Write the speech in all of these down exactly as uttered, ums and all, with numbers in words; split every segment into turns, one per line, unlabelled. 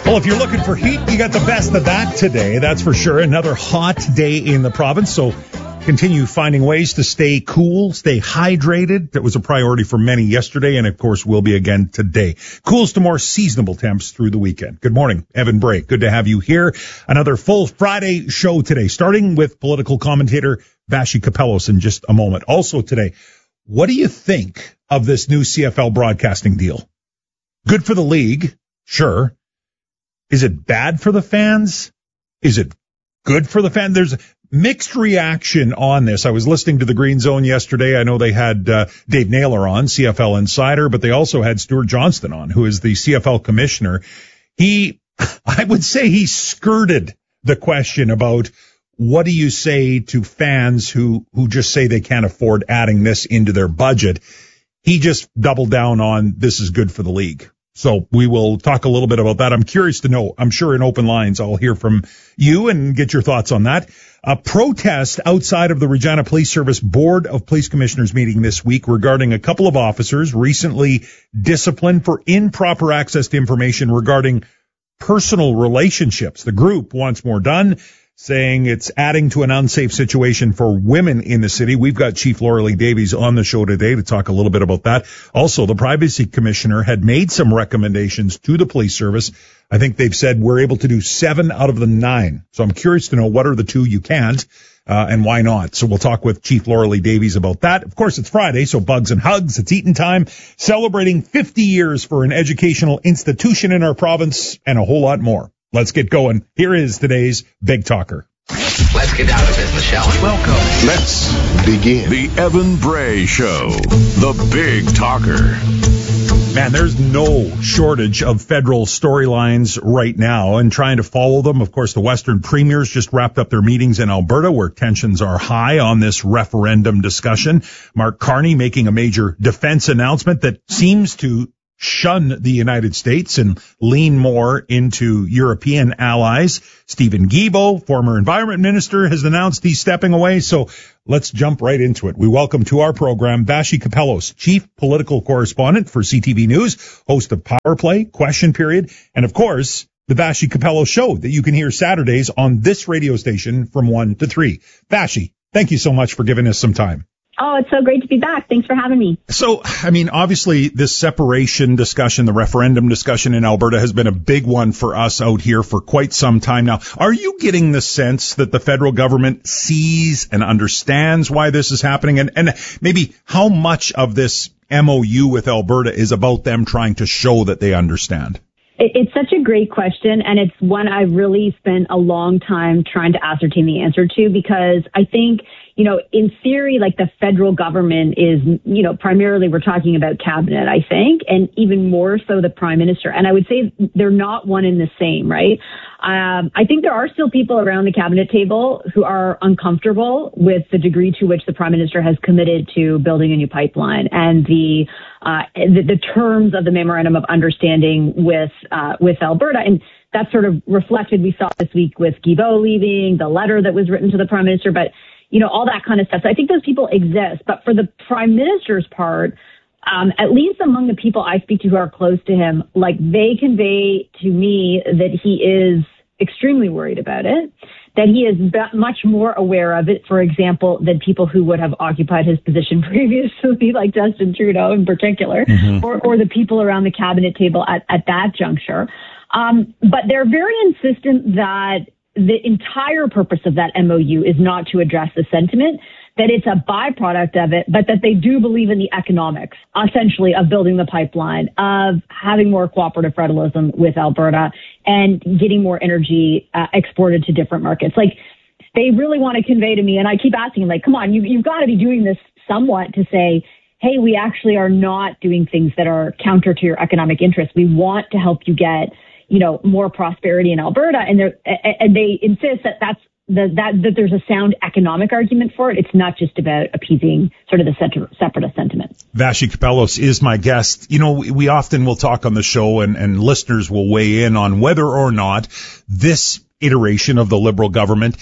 Well, if you're looking for heat, you got the best of that today. That's for sure. Another hot day in the province. So continue finding ways to stay cool, stay hydrated. That was a priority for many yesterday, and of course will be again today. Cools to more seasonable temps through the weekend. Good morning, Evan Bray. Good to have you here. Another full Friday show today, starting with political commentator Vassy Kapelos in just a moment. Also today, what do you think of this new C F L broadcasting deal? Good for the league, sure. Is it bad for the fans? Is it good for the fans? There's mixed reaction on this. I was listening to the Green Zone yesterday. I know they had uh, Dave Naylor on, C F L Insider, but they also had Stuart Johnston on, who is the C F L commissioner. He, I would say he skirted the question about what do you say to fans who, who just say they can't afford adding this into their budget. He just doubled down on this is good for the league. So we will talk a little bit about that. I'm curious to know. I'm sure in open lines I'll hear from you and get your thoughts on that. A protest outside of the Regina Police Service Board of Police Commissioners meeting this week regarding a couple of officers recently disciplined for improper access to information regarding personal relationships. The group wants more done, saying it's adding to an unsafe situation for women in the city. We've got Chief Laura-Lee Davies on the show today to talk a little bit about that. Also, the Privacy Commissioner had made some recommendations to the police service. I think they've said we're able to do seven out of the nine. So I'm curious to know what are the two you can't, uh, and why not. So we'll talk with Chief Laura-Lee Davies about that. Of course, it's Friday, so bugs and hugs. It's eating time, celebrating fifty years for an educational institution in our province and a whole lot more. Let's get going. Here is today's Big Talker.
Let's get down to business, shall we?
Welcome. Let's begin.
The Evan Bray Show, the Big Talker.
Man, there's no shortage of federal storylines right now, and trying to follow them. Of course, the Western premiers just wrapped up their meetings in Alberta, where tensions are high on this referendum discussion. Mark Carney making a major defense announcement that seems to shun the United States and lean more into European allies. Stephen Guilbeault, former environment minister, has announced he's stepping away. So let's jump right into it. We welcome to our program Vassy Kapelos, chief political correspondent for C T V News, host of Power Play, Question Period, and of course, the Vassy Kapelos Show that you can hear Saturdays on this radio station from one to three. Vassy, thank you so much for giving us some time.
Oh, it's so great to be back. Thanks for having me.
So, I mean, obviously this separation discussion, the referendum discussion in Alberta has been a big one for us out here for quite some time now. Are you getting the sense that the federal government sees and understands why this is happening? And, and maybe how much of this M O U with Alberta is about them trying to show that they understand?
It's such a great question, and it's one I've really spent a long time trying to ascertain the answer to, because I think, you know, in theory, like the federal government is, you know, primarily we're talking about cabinet, I think, and even more so the prime minister. And I would say they're not one and the same, right? Um, I think there are still people around the cabinet table who are uncomfortable with the degree to which the prime minister has committed to building a new pipeline and the uh, the, the terms of the memorandum of understanding with uh, with Alberta. And that's sort of reflected, we saw this week with Guilbeault leaving, the letter that was written to the prime minister, but you know, all that kind of stuff. So I think those people exist. But for the prime minister's part, um, at least among the people I speak to who are close to him, like they convey to me that he is extremely worried about it, that he is much more aware of it, for example, than people who would have occupied his position previously, like Justin Trudeau in particular, mm-hmm. or, or the people around the cabinet table at, at that juncture. Um, but they're very insistent that the entire purpose of that M O U is not to address the sentiment, that it's a byproduct of it, but that they do believe in the economics, essentially, of building the pipeline, of having more cooperative federalism with Alberta, and getting more energy uh, exported to different markets. Like, they really want to convey to me, and I keep asking, like, come on, you, you've got to be doing this somewhat to say, hey, we actually are not doing things that are counter to your economic interests. We want to help you get, you know, more prosperity in Alberta. And they and they insist that that's the, that, that there's a sound economic argument for it. It's not just about appeasing sort of the separatist sentiment.
Vassy Kapelos is my guest. You know, we, we often will talk on the show, and, and listeners will weigh in on whether or not this iteration of the Liberal government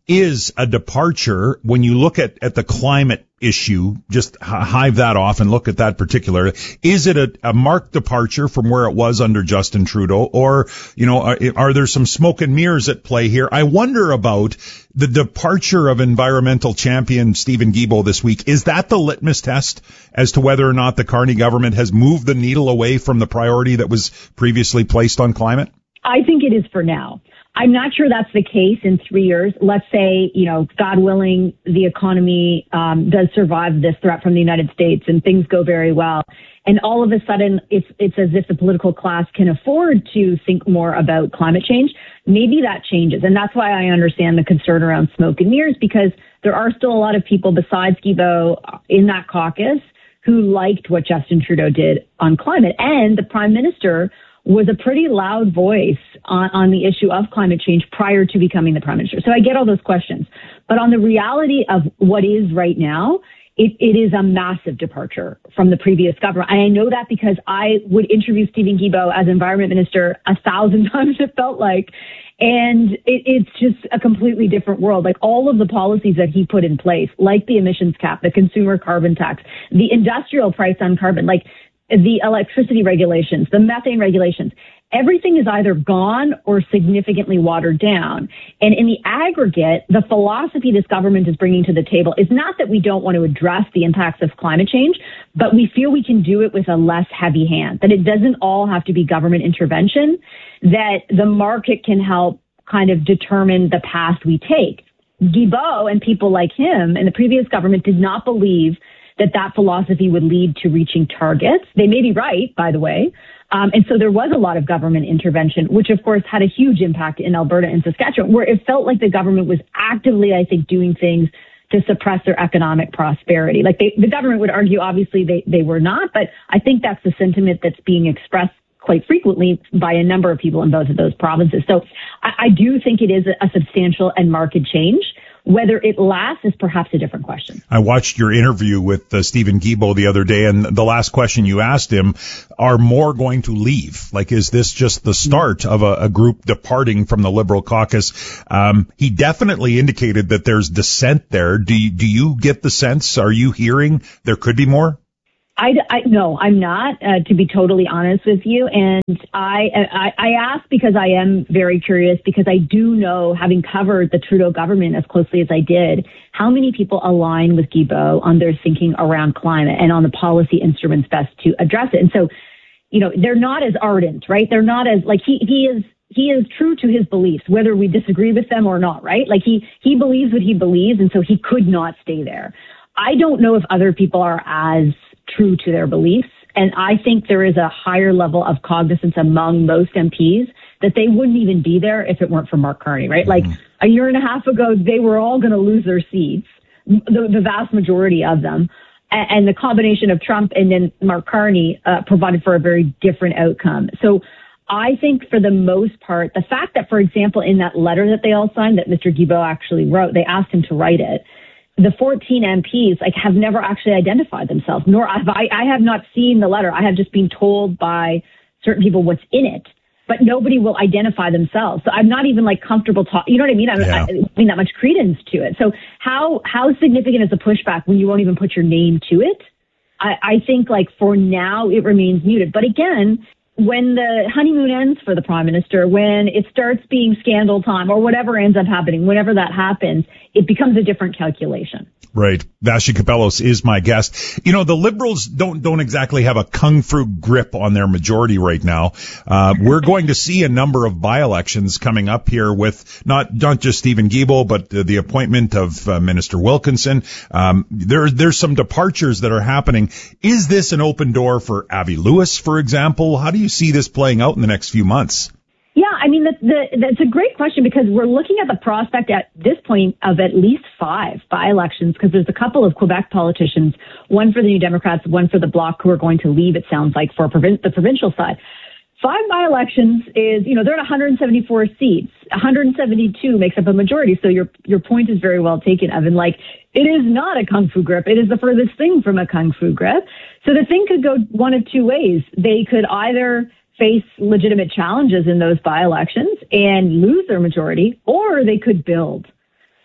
is a departure when you look at, at the climate issue, just hive that off and look at that particular. Is it a, a marked departure from where it was under Justin Trudeau, or, you know, are, are there some smoke and mirrors at play here? I wonder about the departure of environmental champion Steven Guilbeault this week. Is that the litmus test as to whether or not the Carney government has moved the needle away from the priority that was previously placed on climate?
I think it is for now. I'm not sure that's the case in three years. Let's say, you know, God willing, the economy um, does survive this threat from the United States and things go very well. And all of a sudden, it's it's as if the political class can afford to think more about climate change. Maybe that changes. And that's why I understand the concern around smoke and mirrors, because there are still a lot of people besides Guilbeault in that caucus who liked what Justin Trudeau did on climate. And the Prime Minister was a pretty loud voice on, on the issue of climate change prior to becoming the Prime Minister. So I get all those questions. But on the reality of what is right now, it, it is a massive departure from the previous government. And I know that because I would interview Steven Guilbeault as Environment Minister a thousand times, it felt like. And it, it's just a completely different world. Like all of the policies that he put in place, like the emissions cap, the consumer carbon tax, the industrial price on carbon, like the electricity regulations, the methane regulations, everything is either gone or significantly watered down. And in the aggregate, the philosophy this government is bringing to the table is not that we don't want to address the impacts of climate change, but we feel we can do it with a less heavy hand, that it doesn't all have to be government intervention, that the market can help kind of determine the path we take. Guilbeault and people like him in the previous government did not believe that that philosophy would lead to reaching targets. They may be right, by the way. Um, and so there was a lot of government intervention, which of course had a huge impact in Alberta and Saskatchewan, where it felt like the government was actively, I think, doing things to suppress their economic prosperity. Like they, the government would argue, obviously, they, they were not, but I think that's the sentiment that's being expressed quite frequently by a number of people in both of those provinces. So I, I do think it is a, a substantial and marked change. Whether it lasts is perhaps a different question.
I watched your interview with uh, Steven Guilbeault the other day, and the last question you asked him, are more going to leave? Like, is this just the start of a, a group departing from the Liberal caucus? Um, he definitely indicated that there's dissent there. Do you, do you get the sense, are you hearing there could be more?
I, I, no, I'm not, uh, to be totally honest with you. And I, I, I ask because I am very curious, because I do know, having covered the Trudeau government as closely as I did, how many people align with Guilbeault on their thinking around climate and on the policy instruments best to address it. And so, you know, they're not as ardent, right? They're not as, like, he, he is, he is true to his beliefs, whether we disagree with them or not, right? Like he, he believes what he believes, and so he could not stay there. I don't know if other people are as true to their beliefs. And I think there is a higher level of cognizance among most M Ps that they wouldn't even be there if it weren't for Mark Carney, right? Mm-hmm. Like a year and a half ago, they were all going to lose their seats, the, the vast majority of them. And, and the combination of Trump and then Mark Carney uh, provided for a very different outcome. So I think for the most part, the fact that, for example, in that letter that they all signed that Mister Guilbeault actually wrote, they asked him to write it. The fourteen M Ps like have never actually identified themselves, nor have I, I have not seen the letter. I have just been told by certain people what's in it, but nobody will identify themselves. So I'm not even like comfortable talking. You know what I mean? I'm
yeah.
I, putting that much credence to it. So how how significant is the pushback when you won't even put your name to it? I, I think like for now it remains muted. But again, when the honeymoon ends for the Prime Minister, when it starts being scandal time or whatever ends up happening, whenever that happens, it becomes a different calculation.
Right. Vassy Kapelos is my guest. You know, the Liberals don't don't exactly have a kung fu grip on their majority right now. Uh, we're going to see a number of by-elections coming up here with not not just Steven Guilbeault, but the, the appointment of uh, Minister Wilkinson. Um, there, there's some departures that are happening. Is this an open door for Avi Lewis, for example? How do you see this playing out in the next few months?
Yeah, I mean, the, the, that's a great question, because we're looking at the prospect at this point of at least five by-elections, because there's a couple of Quebec politicians, one for the New Democrats, one for the Bloc, who are going to leave, it sounds like, for provin- the provincial side. Five by-elections is, you know, they're at one hundred seventy-four seats. one hundred seventy-two makes up a majority. So your your point is very well taken, Evan. Like, it is not a kung fu grip. It is the furthest thing from a kung fu grip. So the thing could go one of two ways. They could either face legitimate challenges in those by-elections and lose their majority, or they could build.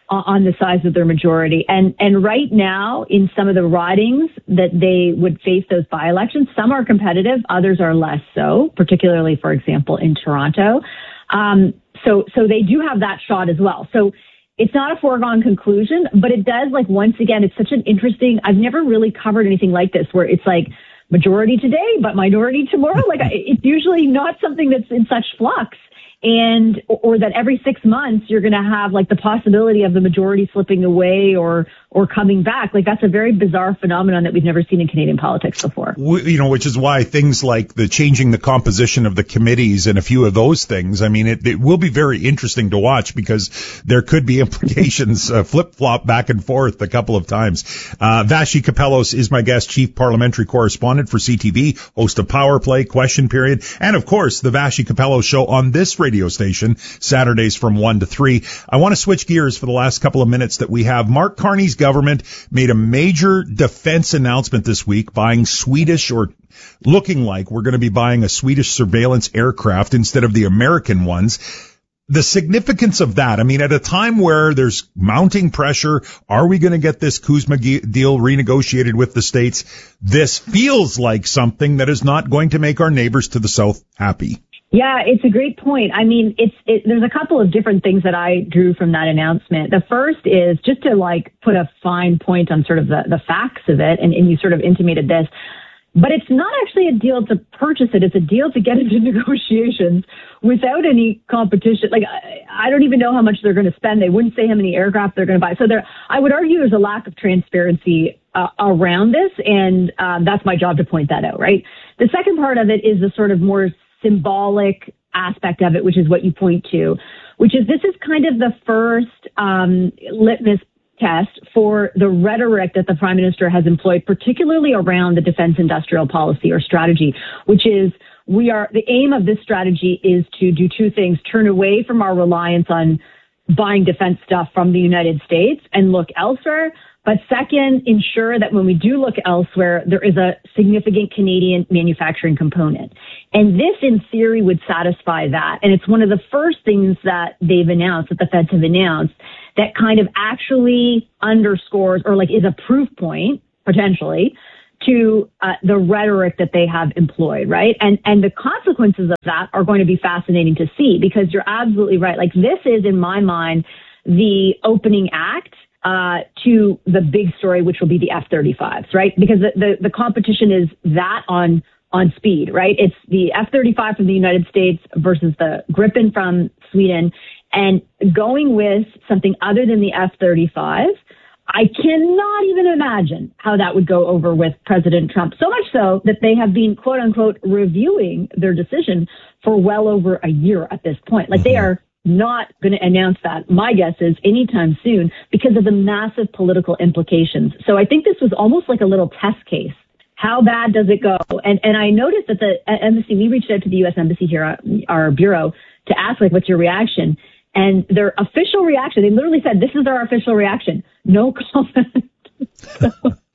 on the size of their majority. And and right now, in some of the ridings that they would face those by-elections, some are competitive, others are less so, particularly, for example, in Toronto. Um, so so they do have that shot as well. So it's not a foregone conclusion, but it does, like, once again, it's such an interesting, I've never really covered anything like this where it's like majority today, but minority tomorrow. Like, it's usually not something that's in such flux. And, or that every six months you're going to have like the possibility of the majority slipping away or, or coming back. Like, that's a very bizarre phenomenon that we've never seen in Canadian politics before.
You know, which is why things like the changing the composition of the committees and a few of those things, I mean, it, it will be very interesting to watch because there could be implications, uh, flip-flop back and forth a couple of times. Uh, Vassy Kapelos is my guest, chief parliamentary correspondent for C T V, host of Power Play, Question Period, and of course, the Vassy Kapelos Show on this radio radio station, Saturdays from one to three. I want to switch gears for the last couple of minutes that we have. Mark Carney's government made a major defense announcement this week, buying Swedish or looking like we're going to be buying a Swedish surveillance aircraft instead of the American ones. The significance of that, I mean, at a time where there's mounting pressure, are we going to get this Kuzma deal renegotiated with the states? This feels like something that is not going to make our neighbors to the south happy.
Yeah, it's a great point. I mean, it's it, there's a couple of different things that I drew from that announcement. The first is just to like put a fine point on sort of the, the facts of it, and, and you sort of intimated this. But it's not actually a deal to purchase it. It's a deal to get into negotiations without any competition. Like, I, I don't even know how much they're going to spend. They wouldn't say how many aircraft they're going to buy. So there, I would argue there's a lack of transparency uh, around this, and um, that's my job to point that out, right? The second part of it is the sort of more symbolic aspect of it, which is what you point to, which is this is kind of the first um, litmus test for the rhetoric that the Prime Minister has employed, particularly around the defense industrial policy or strategy, which is we are the aim of this strategy is to do two things: turn away from our reliance on buying defense stuff from the United States and look elsewhere. But second, ensure that when we do look elsewhere, there is a significant Canadian manufacturing component. And this, in theory, would satisfy that. And it's one of the first things that they've announced, that the Feds have announced, that kind of actually underscores or like is a proof point, potentially, to uh, the rhetoric that they have employed, right? And and the consequences of that are going to be fascinating to see, because you're absolutely right. Like, this is, in my mind, the opening act Uh, to the big story, which will be the F thirty-fives, right? Because the, the, the competition is that on, on speed, right? It's the F thirty-five from the United States versus the Gripen from Sweden. And going with something other than the F thirty-five, I cannot even imagine how that would go over with President Trump. So much so that they have been, quote unquote, reviewing their decision for well over a year at this point. Like, they are not going to announce that, my guess is, anytime soon, because of the massive political implications. So I think this was almost like a little test case. How bad does it go? And and I noticed that the embassy, we reached out to the U S Embassy here, our bureau, to ask, like, what's your reaction? And their official reaction, they literally said, this is our official reaction. No comment. so,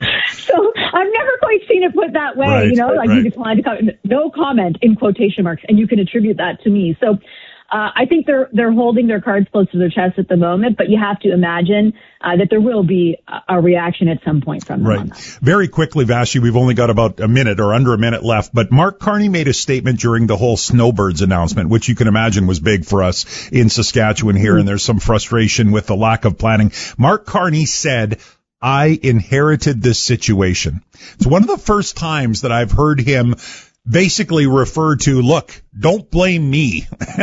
so I've never quite seen it put that way, right, you know, like right. You declined to comment, no comment in quotation marks, and you can attribute that to me. So Uh, I think they're they're holding their cards close to their chest at the moment, but you have to imagine uh, that there will be a, a reaction at some point from them.
Right. On that. Very quickly, Vassy, we've only got about a minute or under a minute left, but Mark Carney made a statement during the whole snowbirds announcement, which you can imagine was big for us in Saskatchewan here, mm-hmm. and there's some frustration with the lack of planning. Mark Carney said, "I inherited this situation." It's one of the first times that I've heard him basically refer to, look, don't blame me.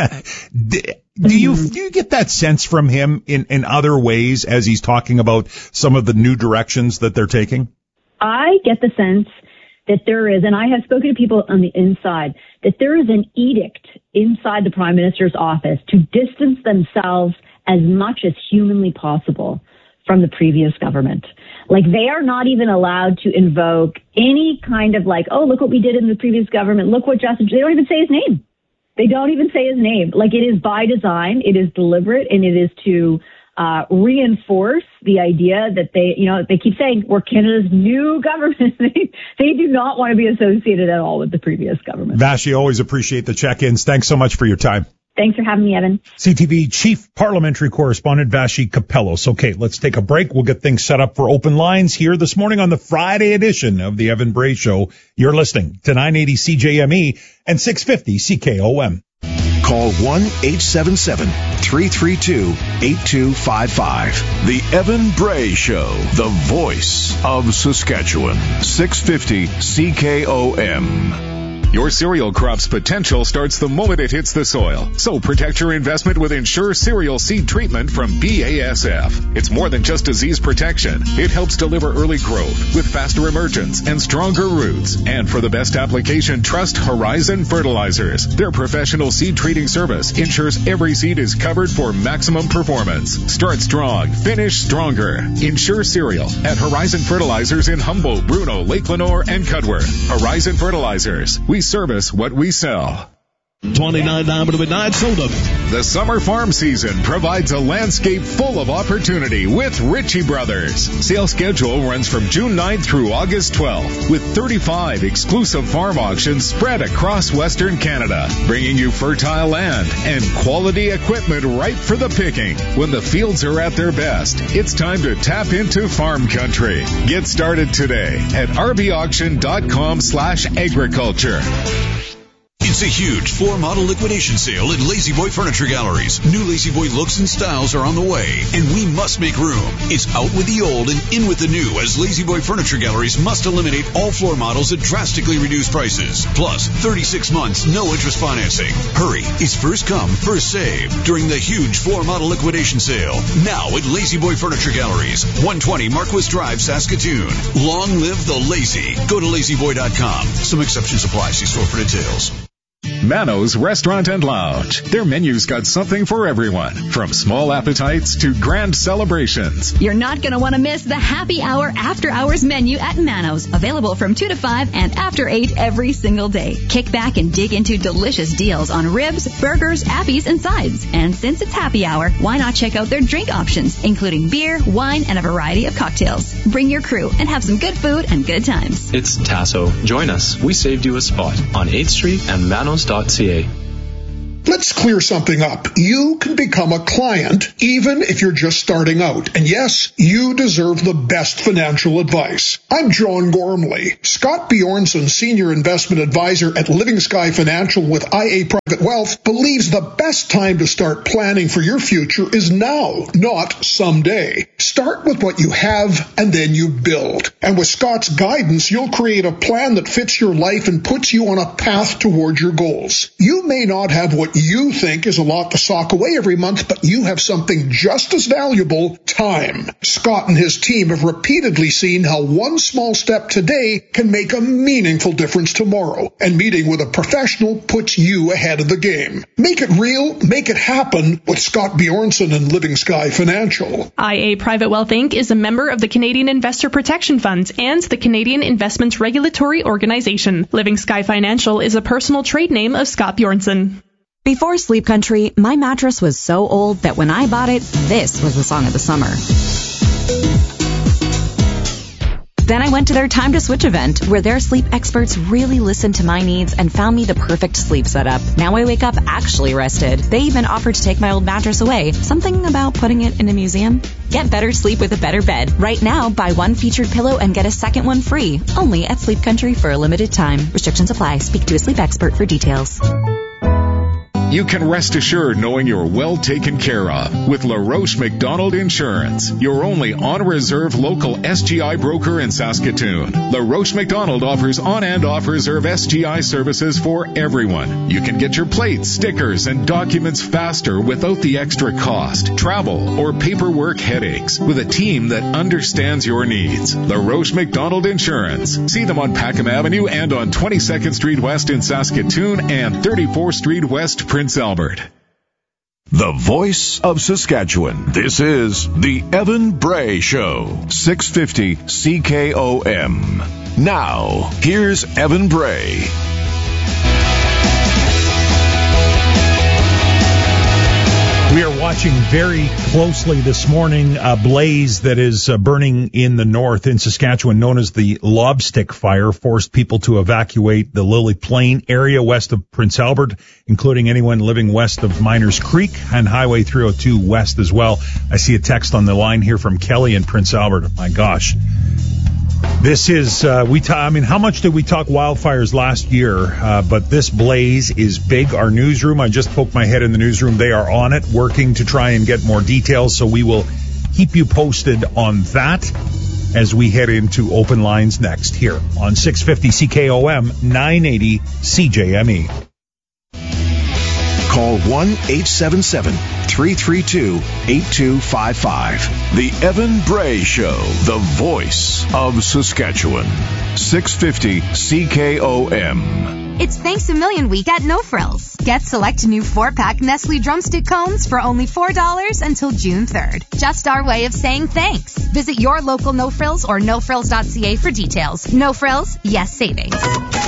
do, do you do you get that sense from him in, in other ways as he's talking about some of the new directions that they're taking?
I get the sense that there is, and I have spoken to people on the inside, that there is an edict inside the Prime Minister's office to distance themselves as much as humanly possible from the previous government. Like, they are not even allowed to invoke any kind of like, oh, look what we did in the previous government. Look what Justin, they don't even say his name. They don't even say his name. Like, it is by design. It is deliberate, and it is to uh, reinforce the idea that they, you know, they keep saying we're Canada's new government. they, they do not want to be associated at all with the previous government.
Vassy, always appreciate the check-ins. Thanks so much for your time.
Thanks for having me, Evan.
C T V Chief Parliamentary Correspondent Vassy Kapelos. Okay, let's take a break. We'll get things set up for open lines here this morning on the Friday edition of the Evan Bray Show. You're listening to nine eighty C J M E and six fifty C K O M.
Call one eight seven seven, three three two, eight two five five.
The Evan Bray Show, the voice of Saskatchewan. six fifty C K O M. Your cereal crop's potential starts the moment it hits the soil. So protect your investment with Ensure Cereal Seed Treatment from B A S F. It's more than just disease protection. It helps deliver early growth with faster emergence and stronger roots. And for the best application, trust Horizon Fertilizers. Their professional seed treating service ensures every seed is covered for maximum performance. Start strong, finish stronger. Ensure Cereal at Horizon Fertilizers in Humboldt, Bruno, Lake Lenore, and Cudworth. Horizon Fertilizers. We service what we sell.
twenty-nine down to midnight soda.
The summer farm season provides a landscape full of opportunity with Ritchie Brothers. Sale schedule runs from June ninth through August twelfth with thirty-five exclusive farm auctions spread across Western Canada, bringing you fertile land and quality equipment ripe for the picking. When the fields are at their best, it's time to tap into farm country. Get started today at rbauction.com slash agriculture.
It's a huge floor-model liquidation sale at La-Z-Boy Furniture Galleries. New La-Z-Boy looks and styles are on the way, and we must make room. It's out with the old and in with the new, as La-Z-Boy Furniture Galleries must eliminate all floor models at drastically reduced prices. Plus, thirty-six months, no interest financing. Hurry, it's first come, first save during the huge floor-model liquidation sale. Now at La-Z-Boy Furniture Galleries, one twenty Marquis Drive, Saskatoon. Long live the lazy. Go to lazy boy dot com. Some exceptions apply. See store for details.
Mano's Restaurant and Lounge. Their menu's got something for everyone, from small appetites to grand celebrations.
You're not going to want to miss the happy hour after hours menu at Mano's, available from two to five and after eight every single day. Kick back and dig into delicious deals on ribs, burgers, appies, and sides. And since it's happy hour, why not check out their drink options, including beer, wine, and a variety of cocktails. Bring your crew and have some good food and good times.
It's Tasso. Join us. We saved you a spot on eighth street and manos dot c a.
Let's clear something up. You can become a client even if you're just starting out. And yes, you deserve the best financial advice. I'm John Gormley. Scott Bjornson, Senior Investment Advisor at Living Sky Financial with I A Private Wealth, believes the best time to start planning for your future is now, not someday. Start with what you have and then you build. And with Scott's guidance, you'll create a plan that fits your life and puts you on a path towards your goals. You may not have what you think is a lot to sock away every month, but you have something just as valuable, time. Scott and his team have repeatedly seen how one small step today can make a meaningful difference tomorrow, and meeting with a professional puts you ahead of the game. Make it real, make it happen with Scott Bjornson and Living Sky Financial.
I A Private Wealth Incorporated is a member of the Canadian Investor Protection Funds and the Canadian Investments Regulatory Organization. Living Sky Financial is a personal trade name of Scott Bjornson.
Before Sleep Country, my mattress was so old that when I bought it, this was the song of the summer. Then I went to their Time to Switch event, where their sleep experts really listened to my needs and found me the perfect sleep setup. Now I wake up actually rested. They even offered to take my old mattress away. Something about putting it in a museum? Get better sleep with a better bed. Right now, buy one featured pillow and get a second one free. Only at Sleep Country for a limited time. Restrictions apply. Speak to a sleep expert for details.
You can rest assured knowing you're well taken care of with LaRoche McDonald Insurance, your only on-reserve local S G I broker in Saskatoon. LaRoche McDonald offers on- and off-reserve S G I services for everyone. You can get your plates, stickers, and documents faster without the extra cost, travel, or paperwork headaches with a team that understands your needs. LaRoche McDonald Insurance. See them on Packham Avenue and on twenty-second Street West in Saskatoon and thirty-fourth Street West, Prince Albert.
The voice of Saskatchewan. This is the Evan Bray Show. six fifty C K O M. Now, here's Evan Bray.
We are watching very closely this morning a blaze that is uh, burning in the north in Saskatchewan, known as the Lobstick Fire, forced people to evacuate the Lily Plain area west of Prince Albert, including anyone living west of Miners Creek and Highway three oh two west as well. I see a text on the line here from Kelly in Prince Albert. My gosh. This is, uh, we. Ta- I mean, how much did we talk wildfires last year? Uh, but this blaze is big. Our newsroom, I just poked my head in the newsroom. They are on it, working to try and get more details. So we will keep you posted on that as we head into open lines next here on six fifty C K O M, nine eighty C J M E.
Call one eight seven seven, three three two, eight two five five. The Evan Bray Show, the voice of Saskatchewan. six fifty C K O M.
It's Thanks a Million Week at No Frills. Get select new four-pack Nestle Drumstick Cones for only four dollars until June third. Just our way of saying thanks. Visit your local No Frills or no frills dot c a for details. No Frills, yes savings.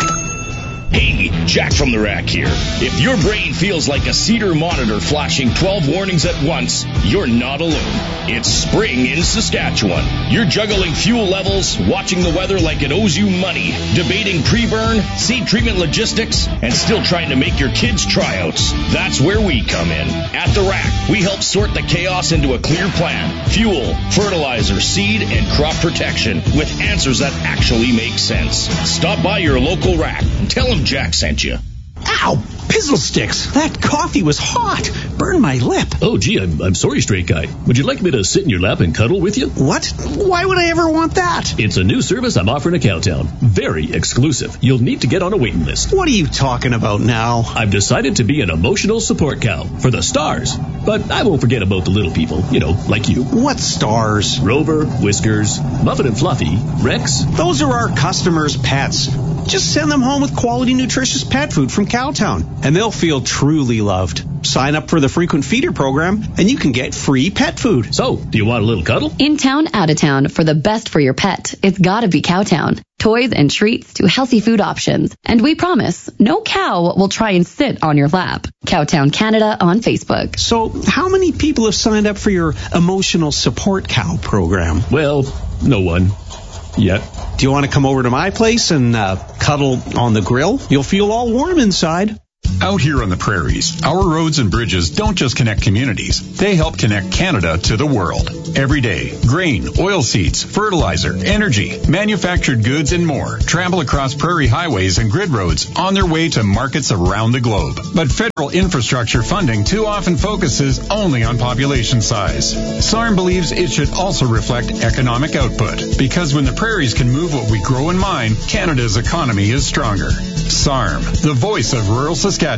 Hey, Jack from the Rack here. If your brain feels like a Cedar monitor flashing twelve warnings at once, you're not alone. It's spring in Saskatchewan. You're juggling fuel levels, watching the weather like it owes you money, debating pre-burn, seed treatment logistics, and still trying to make your kids' tryouts. That's where we come in. At the Rack, we help sort the chaos into a clear plan. Fuel, fertilizer, seed, and crop protection with answers that actually make sense. Stop by your local Rack and tell them Jack sent you.
Ow! Pizzle sticks! That coffee was hot! Burned my lip.
Oh, gee, I'm, I'm sorry, straight guy. Would you like me to sit in your lap and cuddle with you?
What? Why would I ever want that?
It's a new service I'm offering in Cowtown. Very exclusive. You'll need to get on a waiting list.
What are you talking about now?
I've decided to be an emotional support cow for the stars. But I won't forget about the little people, you know, like you.
What stars?
Rover, Whiskers, Muffin and Fluffy, Rex.
Those are our customers' pets. Just send them home with quality, nutritious pet food from Cowtown, and they'll feel truly loved. Sign up for the Frequent Feeder program, and you can get free pet food.
So, do you want a little cuddle?
In town, out of town, for the best for your pet, it's gotta be Cowtown. Toys and treats to healthy food options. And we promise, no cow will try and sit on your lap. Cowtown Canada on Facebook.
So, how many people have signed up for your emotional support cow program?
Well, no one. Yet.
Do you want to come over to my place and uh, cuddle on the grill? You'll feel all warm inside.
Out here on the prairies, our roads and bridges don't just connect communities. They help connect Canada to the world. Every day, grain, oilseeds, fertilizer, energy, manufactured goods, and more travel across prairie highways and grid roads on their way to markets around the globe. But federal infrastructure funding too often focuses only on population size. S A R M believes it should also reflect economic output, because when the prairies can move what we grow and mine, Canada's economy is stronger. S A R M, the voice of rural Saskatchewan.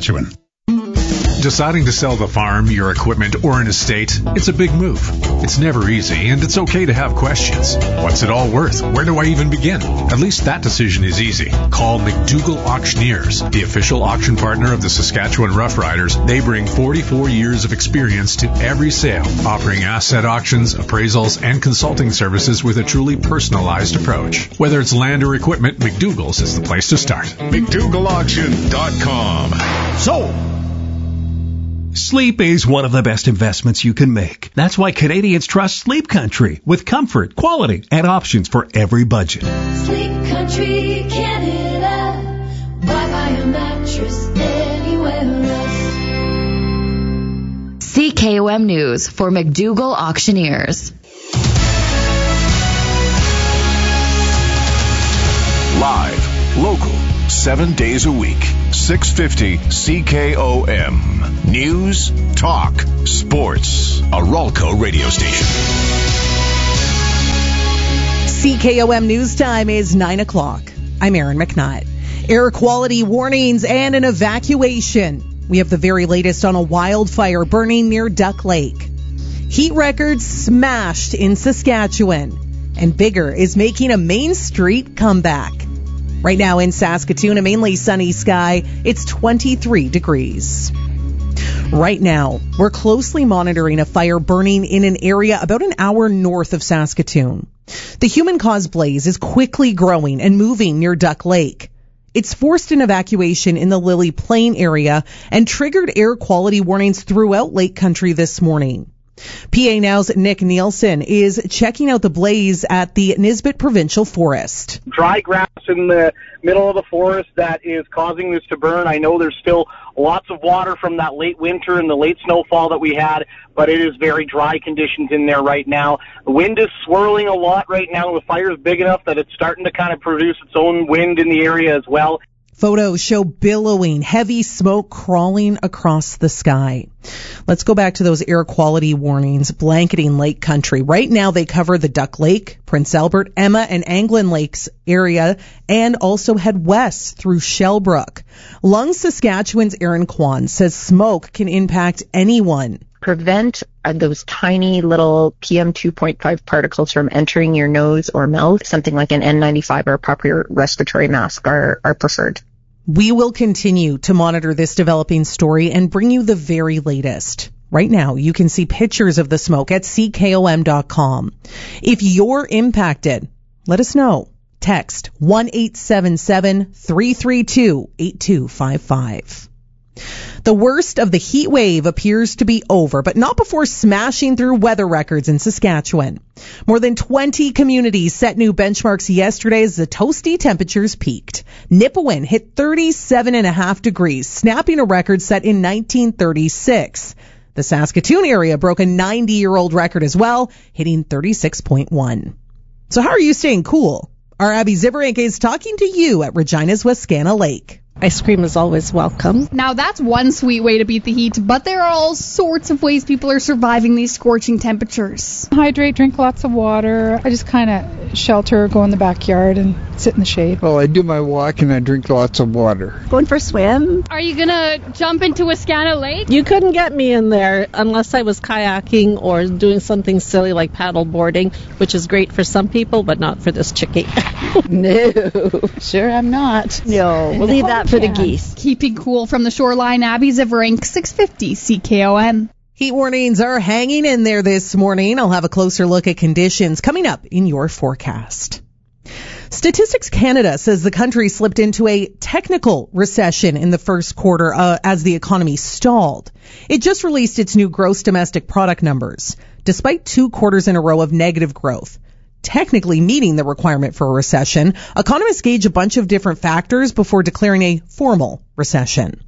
Deciding to sell the farm, your equipment, or an estate, it's a big move. It's never easy, and it's okay to have questions. What's it all worth? Where do I even begin? At least that decision is easy. Call McDougall Auctioneers, the official auction partner of the Saskatchewan Roughriders. They bring forty-four years of experience to every sale, offering asset auctions, appraisals, and consulting services with a truly personalized approach. Whether it's land or equipment, McDougall's is the place to start.
McDougall Auction dot com.
So,
sleep is one of the best investments you can make. That's why Canadians trust Sleep Country, with comfort, quality, and options for every budget.
Sleep Country Canada. Why buy a mattress anywhere else?
C K O M News for McDougall Auctioneers.
Live, local, seven days a week. six fifty C K O M. News, talk, sports. A Ralco radio station.
C K O M News Time is nine o'clock. I'm Erin McNutt. Air quality warnings and an evacuation. We have the very latest on a wildfire burning near Duck Lake. Heat records smashed in Saskatchewan. And Bigger is making a Main Street comeback. Right now in Saskatoon, a mainly sunny sky. It's twenty-three degrees. Right now, we're closely monitoring a fire burning in an area about an hour north of Saskatoon. The human-caused blaze is quickly growing and moving near Duck Lake. It's forced an evacuation in the Lily Plain area and triggered air quality warnings throughout Lake Country this morning. P A Now's Nick Nielsen is checking out the blaze at the Nisbet Provincial Forest.
Dry grass in the middle of the forest that is causing this to burn. I know there's still lots of water from that late winter and the late snowfall that we had, but it is very dry conditions in there right now. The wind is swirling a lot right now. The fire is big enough that it's starting to kind of produce its own wind in the area as well.
Photos show billowing, heavy smoke crawling across the sky. Let's go back to those air quality warnings blanketing Lake Country. Right now they cover the Duck Lake, Prince Albert, Emma, and Anglin Lakes area, and also head west through Shellbrook. Lung Saskatchewan's Aaron Kwan says smoke can impact anyone.
Prevent uh, those tiny little P M two point five particles from entering your nose or mouth. Something like an N ninety-five or a proper respiratory mask are, are preferred.
We will continue to monitor this developing story and bring you the very latest. Right now, you can see pictures of the smoke at C K O M dot com. If you're impacted, let us know. Text one eight seven seven, three three two, eight two five five. The worst of the heat wave appears to be over, but not before smashing through weather records in Saskatchewan. More than twenty communities set new benchmarks yesterday as the toasty temperatures peaked. Nipawin hit thirty-seven and a half degrees, snapping a record set in nineteen thirty-six. The Saskatoon area broke a ninety-year-old record as well, hitting thirty-six point one. So how are you staying cool? Our Abby Zivarenko is talking to you at Regina's Wascana Lake.
Ice cream is always welcome.
Now that's one sweet way to beat the heat, but there are all sorts of ways people are surviving these scorching temperatures.
Hydrate, drink lots of water. I just kind of shelter, go in the backyard and sit in the shade.
Well, I do my walk and I drink lots of water.
Going for a swim.
Are you gonna jump into Wascana Lake?
You couldn't get me in there unless I was kayaking or doing something silly like paddle boarding, which is great for some people, but not for this chickie. No, sure I'm not. No, we'll leave that for the geese.
Keeping cool from the shoreline, Abby Zivarenko, six fifty C K O M.
Heat warnings are hanging in there this morning. I'll have a closer look at conditions coming up in your forecast. Statistics Canada says the country slipped into a technical recession in the first quarter uh, as the economy stalled. It just released its new gross domestic product numbers, despite two quarters in a row of negative growth. Technically meeting the requirement for a recession, economists gauge a bunch of different factors before declaring a formal recession.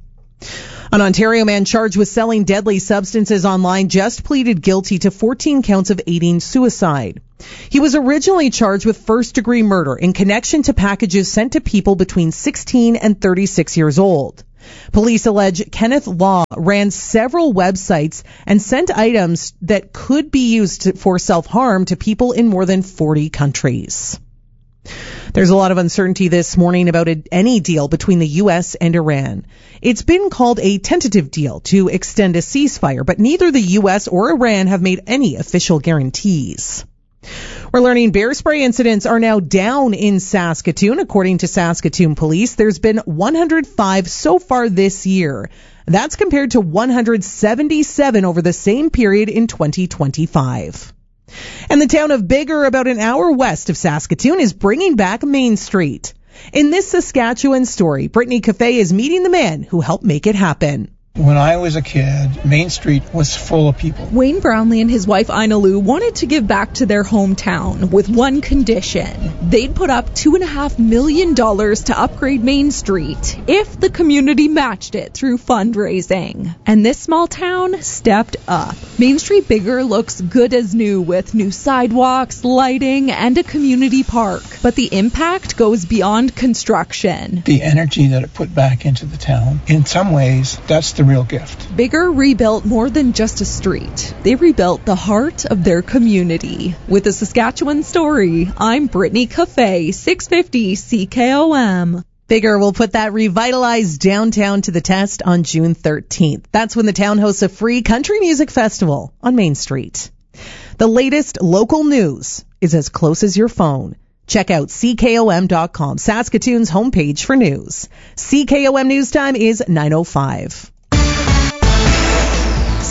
An Ontario man charged with selling deadly substances online just pleaded guilty to fourteen counts of aiding suicide. He was originally charged with first-degree murder in connection to packages sent to people between sixteen and thirty-six years old. Police allege Kenneth Law ran several websites and sent items that could be used for self-harm to people in more than forty countries. There's a lot of uncertainty this morning about a, any deal between the U S and Iran. It's been called a tentative deal to extend a ceasefire, but neither the U S or Iran have made any official guarantees. We're learning bear spray incidents are now down in Saskatoon. According to Saskatoon police, there's been one hundred five so far this year. That's compared to one hundred seventy-seven over the same period in twenty twenty-five. And the town of Biggar, about an hour west of Saskatoon, is bringing back Main Street. In this Saskatchewan story, Brittany Cafe is meeting the man who helped make it happen.
When I was a kid, Main Street was full of people.
Wayne Brownlee and his wife Ina Lou wanted to give back to their hometown with one condition. They'd put up two and a half million dollars to upgrade Main Street if the community matched it through fundraising. And this small town stepped up. Main Street Biggar looks good as new with new sidewalks, lighting, and a community park. But the impact goes beyond construction.
The energy that it put back into the town, in some ways, that's the real gift.
Biggar rebuilt more than just a street. They rebuilt the heart of their community. With a Saskatchewan story, I'm Brittany Cafe, six fifty C K O M.
Biggar will put that revitalized downtown to the test on June thirteenth. That's when the town hosts a free country music festival on Main Street. The latest local news is as close as your phone. Check out C K O M dot com, Saskatoon's homepage for news. C K O M News Time is nine oh five.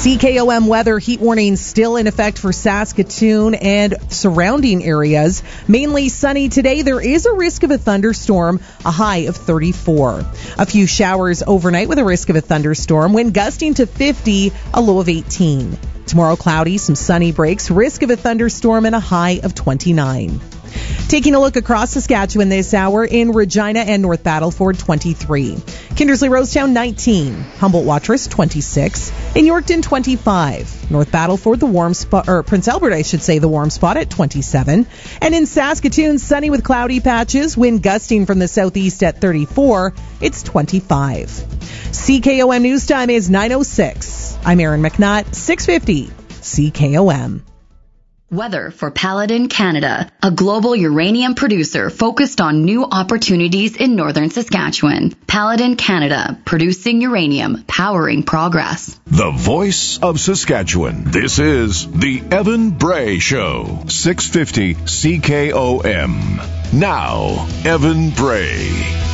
C K O M weather, heat warning still in effect for Saskatoon and surrounding areas. Mainly sunny today. There is a risk of a thunderstorm, a high of thirty-four. A few showers overnight with a risk of a thunderstorm. Wind gusting to fifty, a low of eighteen. Tomorrow cloudy, some sunny breaks, risk of a thunderstorm and a high of twenty-nine. Taking a look across Saskatchewan this hour, in Regina and North Battleford, twenty-three. Kindersley Rosetown, nineteen. Humboldt Watrous, twenty-six. In Yorkton, twenty-five. North Battleford, the warm spot, or Prince Albert, I should say, the warm spot at twenty-seven. And in Saskatoon, sunny with cloudy patches, wind gusting from the southeast at thirty-four. It's twenty-five. C K O M News Time is nine oh six. I'm Erin McNutt, six fifty C K O M.
Weather for Paladin Canada, a global uranium producer focused on new opportunities in northern Saskatchewan. Paladin Canada, producing uranium, powering progress.
The voice of Saskatchewan. This is the Evan Bray Show, six fifty C K O M. Now, Evan Bray.